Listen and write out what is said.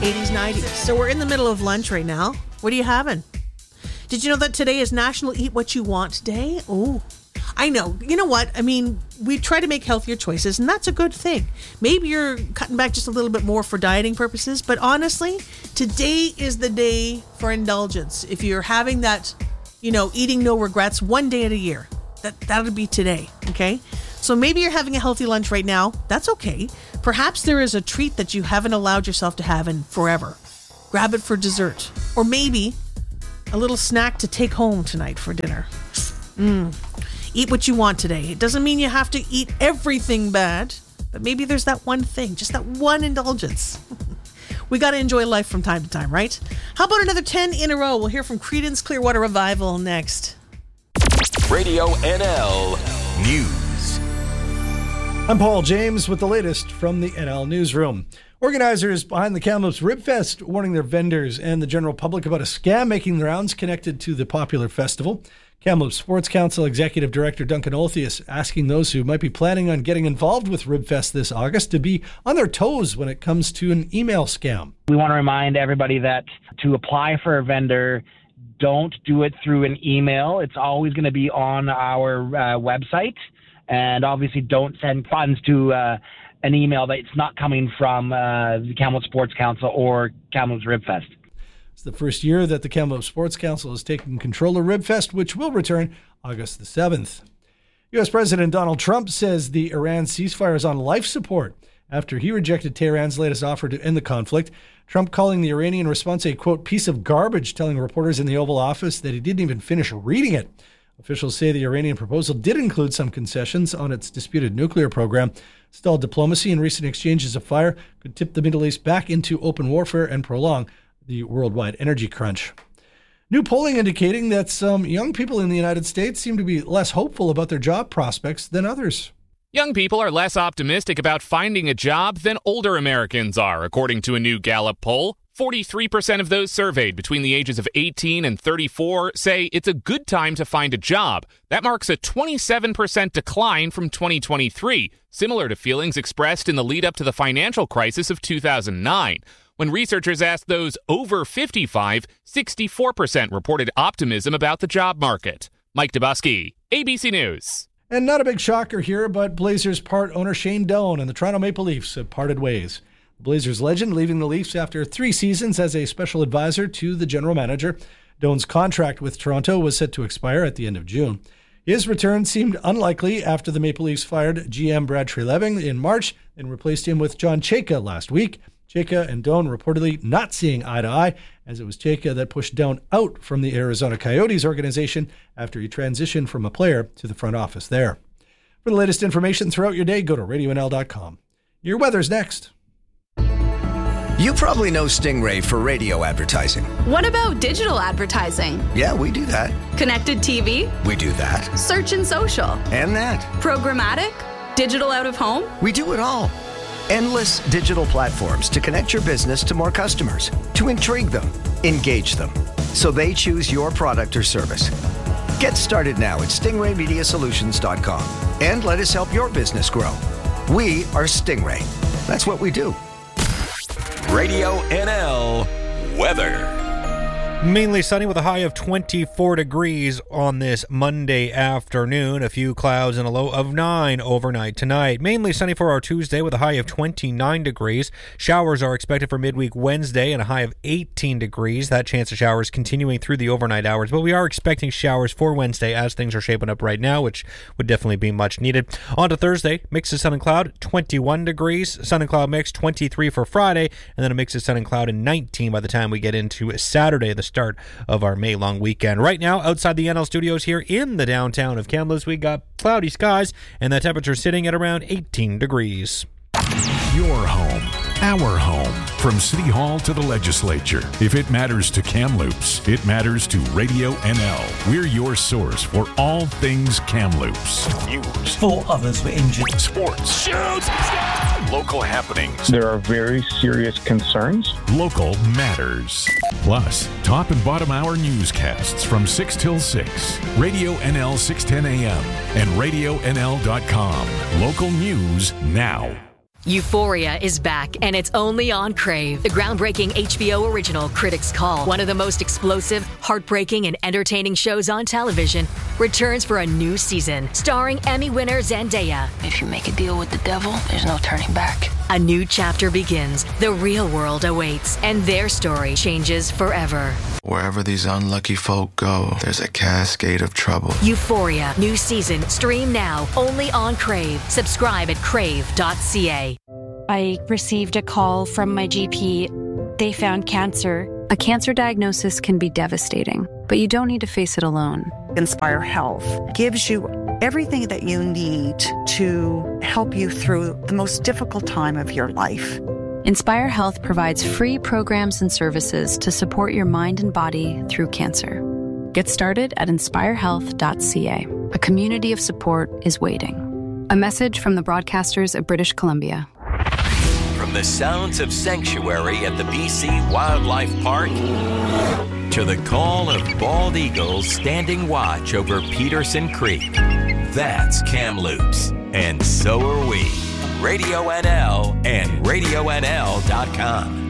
80s, 90s. So we're in the middle of lunch right now. What are you having? Did you know that today is National Eat What You Want Day? Oh, I know. You know what? I mean, we try to make healthier choices, and that's a good thing. Maybe you're cutting back just a little bit more for dieting purposes, but honestly, today is the day for indulgence. If you're having that, eating no regrets one day at a year, that'll be today, okay? So maybe you're having a healthy lunch right now. That's okay. Perhaps there is a treat that you haven't allowed yourself to have in forever. Grab it for dessert. Or maybe a little snack to take home tonight for dinner. Eat what you want today. It doesn't mean you have to eat everything bad, but maybe there's that one thing, just that one indulgence. We got to enjoy life from time to time, right? How about another 10 in a row? We'll hear from Creedence Clearwater Revival next. Radio NL News. I'm Paul James with the latest from the NL Newsroom. Organizers behind the Kamloops Rib Fest warning their vendors and the general public about a scam making the rounds connected to the popular festival. Kamloops Sports Council Executive Director Duncan Olthius asking those who might be planning on getting involved with Rib Fest this August to be on their toes when it comes to an email scam. We want to remind everybody that to apply for a vendor, don't do it through an email. It's always going to be on our website. And obviously don't send funds to an email that's not coming from the Kamloops Sports Council or Kamloops Rib Fest. It's the first year that the Kamloops Sports Council has taken control of Rib Fest, which will return August the 7th. U.S. President Donald Trump says the Iran ceasefire is on life support after he rejected Tehran's latest offer to end the conflict. Trump calling the Iranian response a, quote, piece of garbage, telling reporters in the Oval Office that he didn't even finish reading it. Officials say the Iranian proposal did include some concessions on its disputed nuclear program. Stalled diplomacy and recent exchanges of fire could tip the Middle East back into open warfare and prolong the worldwide energy crunch. New polling indicating that some young people in the United States seem to be less hopeful about their job prospects than others. Young people are less optimistic about finding a job than older Americans are, according to a new Gallup poll. 43% of those surveyed between the ages of 18 and 34 say it's a good time to find a job. That marks a 27% decline from 2023, similar to feelings expressed in the lead-up to the financial crisis of 2009. When researchers asked those over 55, 64% reported optimism about the job market. Mike Dubusky, ABC News. And not a big shocker here, but Blazers part owner Shane Doan and the Toronto Maple Leafs have parted ways. The Blazers legend leaving the Leafs after 3 seasons as a special advisor to the general manager. Doan's contract with Toronto was set to expire at the end of June. His return seemed unlikely after the Maple Leafs fired GM Brad Treliving in March and replaced him with John Chayka last week. Chayka and Doan reportedly not seeing eye to eye, as it was Chayka that pushed Doan out from the Arizona Coyotes organization after he transitioned from a player to the front office there. For the latest information throughout your day, go to RadioNL.com. Your weather's next. You probably know Stingray for radio advertising. What about digital advertising? Yeah, we do that. Connected TV? We do that. Search and social? And that. Programmatic? Digital out of home? We do it all. Endless digital platforms to connect your business to more customers, to intrigue them, engage them, so they choose your product or service. Get started now at stingraymediasolutions.com and let us help your business grow. We are Stingray. That's what we do. Radio NL weather. Mainly sunny with a high of 24 degrees on this Monday afternoon. A few clouds and a low of 9 overnight tonight. Mainly sunny for our Tuesday with a high of 29 degrees. Showers are expected for midweek Wednesday and a high of 18 degrees. That chance of showers continuing through the overnight hours. But we are expecting showers for Wednesday as things are shaping up right now, which would definitely be much needed. On to Thursday, mix of sun and cloud, 21 degrees. Sun and cloud mix, 23 for Friday. And then a mix of sun and cloud and 19 by the time we get into Saturday, the start of our May long weekend. Right now, outside the NL studios here in the downtown of Kamloops, we got cloudy skies and the temperature sitting at around 18 degrees. Your home, our home. From City Hall to the Legislature. If it matters to Kamloops, it matters to Radio NL. We're your source for all things Kamloops. News. 4 others were injured. Sports. Shoot! Local happenings. There are very serious concerns. Local matters. Plus, top and bottom hour newscasts from 6 till 6. Radio NL 610 AM and RadioNL.com. Local news now. Euphoria is back, and it's only on Crave. The groundbreaking HBO original Critics' Call, one of the most explosive, heartbreaking, and entertaining shows on television, returns for a new season, starring Emmy winner Zendaya. If you make a deal with the devil, there's no turning back. A new chapter begins, the real world awaits, and their story changes forever. Wherever these unlucky folk go, there's a cascade of trouble. Euphoria, new season, stream now, only on Crave. Subscribe at crave.ca. I received a call from my GP. They found cancer. A cancer diagnosis can be devastating, but you don't need to face it alone. Inspire Health gives you everything that you need to help you through the most difficult time of your life. Inspire Health provides free programs and services to support your mind and body through cancer. Get started at inspirehealth.ca. A community of support is waiting. A message from the broadcasters of British Columbia. From the sounds of sanctuary at the BC Wildlife Park to the call of bald eagles standing watch over Peterson Creek, that's Kamloops, and so are we. Radio NL and RadioNL.com.